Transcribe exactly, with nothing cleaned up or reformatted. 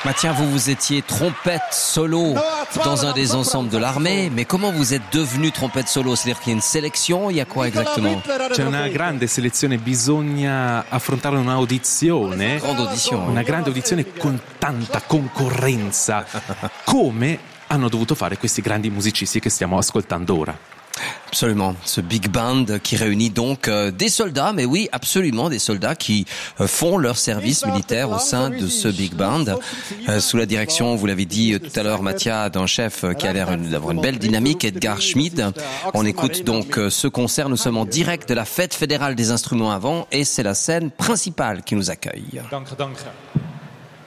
Mathieu, vous, vous étiez trompette solo dans un des ensembles de l'armée, mais comment vous êtes devenu trompette solo? C'est-à-dire qu'il y a une sélection, il y a quoi exactement? C'è una grande selezione, bisogna affrontare un'audizione, Grande audition, una oui. grande audizione con tanta concorrenza, come hanno dovuto fare questi grandi musicisti che stiamo ascoltando ora. Absolument, ce big band qui réunit donc euh, des soldats, mais oui, absolument des soldats qui euh, font leur service militaire au sein de ce big band, euh, sous la direction, vous l'avez dit euh, tout à l'heure, Mathieu, d'un chef euh, qui a l'air une- d'avoir une belle dynamique, Edgar Schmid. On écoute donc euh, ce concert, nous sommes en direct de la fête fédérale des instruments à vent et c'est la scène principale qui nous accueille. Danke, danke.